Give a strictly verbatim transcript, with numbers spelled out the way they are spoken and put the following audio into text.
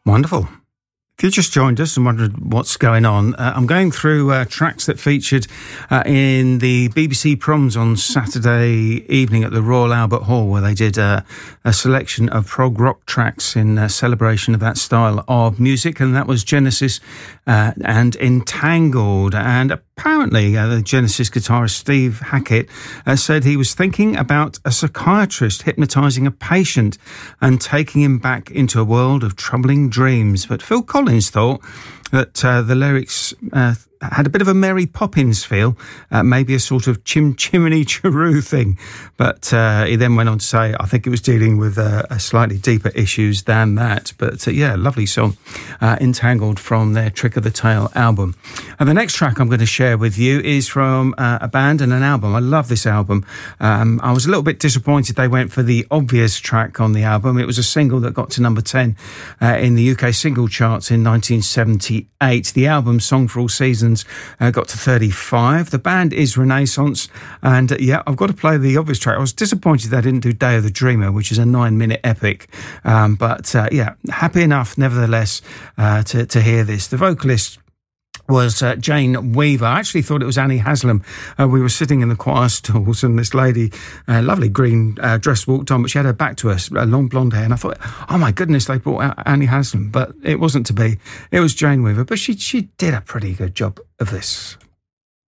Wonderful. If you just joined us and wondered what's going on, uh, I'm going through uh, tracks that featured uh, in the B B C Proms on Saturday evening at the Royal Albert Hall, where they did uh, a selection of prog rock tracks in uh, celebration of that style of music, and that was Genesis uh, and Entangled. And apparently uh, the Genesis guitarist Steve Hackett uh, said he was thinking about a psychiatrist hypnotising a patient and taking him back into a world of troubling dreams. But Phil Collins thought that uh, the lyrics uh, had a bit of a Mary Poppins feel, uh, maybe a sort of chim chimney chiroo thing. But uh, he then went on to say, I think it was dealing with uh, a slightly deeper issues than that. But uh, yeah, lovely song, uh, Entangled, from their Trick of the Tail album. And the next track I'm going to share with you is from uh, a band and an album. I love this album. Um, I was a little bit disappointed they went for the obvious track on the album. It was a single that got to number ten uh, in the U K single charts in nineteen seventy-eight. The album, Song for All Seasons, Uh, got to thirty-five. The band is Renaissance, and uh, yeah, I've got to play the obvious track. I was disappointed they didn't do Day of the Dreamer, which is a nine-minute epic, um, but uh, yeah, happy enough nevertheless uh, to, to hear this. The vocalist was uh, Jane Weaver. I actually thought it was Annie Haslam. Uh, we were sitting in the choir stalls and this lady, uh, lovely green uh, dress, walked on, but she had her back to us, uh, long blonde hair, and I thought, oh my goodness, they brought out Annie Haslam, but it wasn't to be. It was Jane Weaver, but she she did a pretty good job of this.